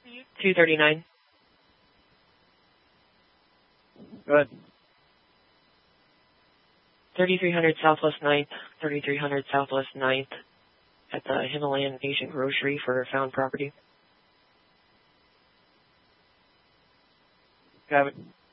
239. Go ahead. 3300 Southwest 9th, 3300 Southwest 9th at the Himalayan Asian Grocery for found property. Got it.